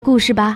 故事吧。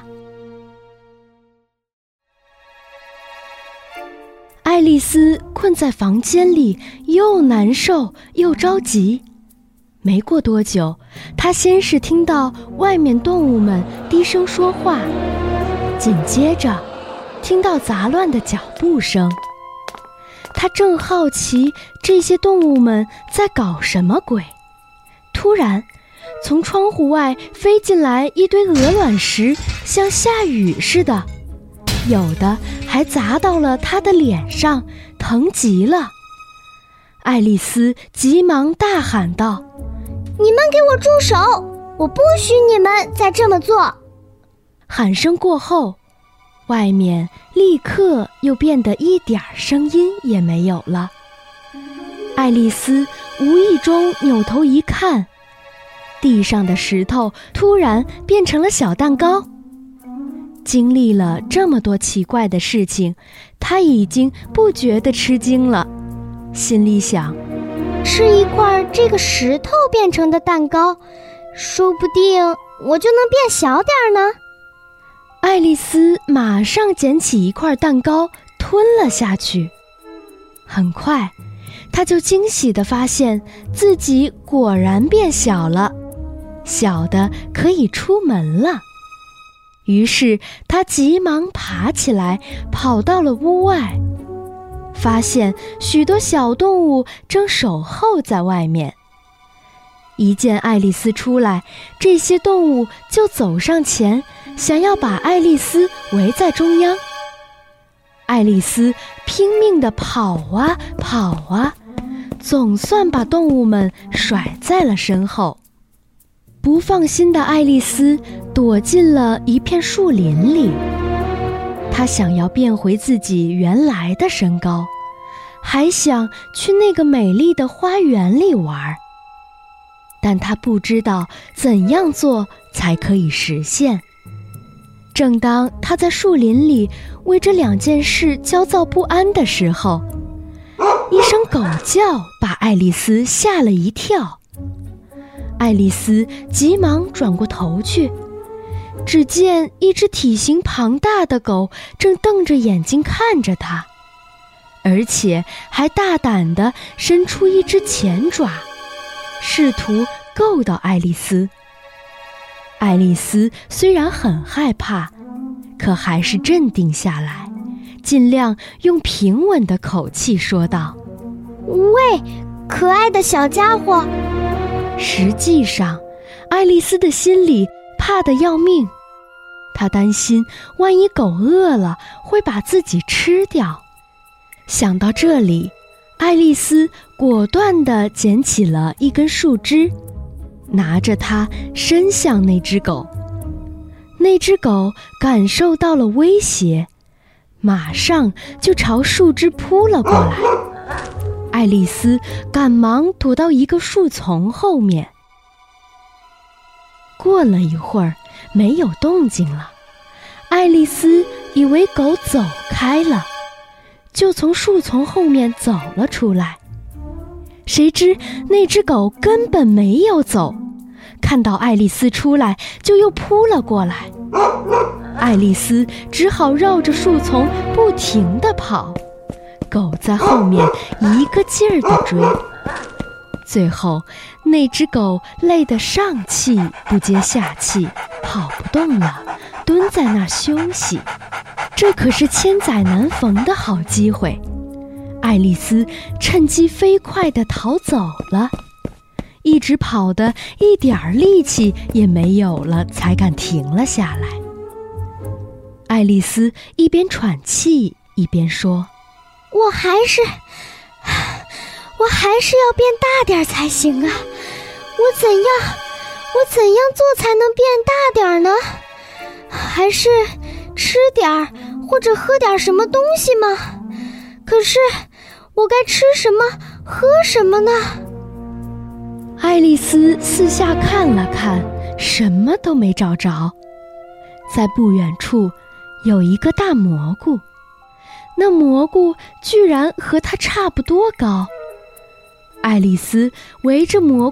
爱丽丝困在房间里，又难受又着急。没过多久，她先是听到外面动物们低声说话，紧接着听到杂乱的脚步声。她正好奇这些动物们在搞什么鬼，突然从窗户外飞进来一堆鹅卵石，像下雨似的，有的还砸到了她的脸上，疼极了。爱丽丝急忙大喊道：“ 你们给我住手！我不许你们再这么做！” 喊声过后，外面立刻又变得一点声音也没有了。爱丽丝无意中扭头一看，地上的石头突然变成了小蛋糕。经历了这么多奇怪的事情，她已经不觉得吃惊了，心里想， 吃一块这个石头变成的蛋糕，说不定我就能变小点呢。 爱丽丝马上捡起一块蛋糕吞了下去。很快，她就惊喜地发现自己果然变小了，小的可以出门了。于是她急忙爬起来，跑到了屋外，发现许多小动物正守候在外面。一见爱丽丝出来，这些动物就走上前，想要把爱丽丝围在中央。爱丽丝拼命地跑啊跑啊，总算把动物们甩在了身后。不放心的爱丽丝躲进了一片树林里，她想要变回自己原来的身高，还想去那个美丽的花园里玩，但她不知道怎样做才可以实现。正当她在树林里为这两件事焦躁不安的时候，一声狗叫把爱丽丝吓了一跳。爱丽丝急忙转过头去，只见一只体型庞大的狗正瞪着眼睛看着她，而且还大胆地伸出一只前爪，试图够到爱丽丝。爱丽丝虽然很害怕，可还是镇定下来，尽量用平稳的口气说道：“ 喂，可爱的小家伙。” 实际上，爱丽丝的心里怕得要命，她担心万一狗饿了会把自己吃掉。想到这里，爱丽丝果断地捡起了一根树枝，拿着它伸向那只狗。那只狗感受到了威胁，马上就朝树枝扑了过来。爱丽丝赶忙躲到一个树丛后面。过了一会儿，没有动静了。爱丽丝以为狗走开了，就从树丛后面走了出来。谁知那只狗根本没有走，看到爱丽丝出来，就又扑了过来。爱丽丝只好绕着树丛不停地跑，狗在后面一个劲儿地追。最后，那只狗累得上气不接下气，跑不动了，蹲在那儿休息。这可是千载难逢的好机会。爱丽丝趁机飞快地逃走了，一直跑得一点力气也没有了，才敢停了下来。爱丽丝一边喘气一边说：“ 我还是要变大点才行啊！我怎样做才能变大点呢？还是吃点或者喝点什么东西吗？可是我该吃什么喝什么呢？” 爱丽丝四下看了看，什么都没找着。在不远处有一个大蘑菇，那蘑菇居然和她差不多高。爱丽丝围着蘑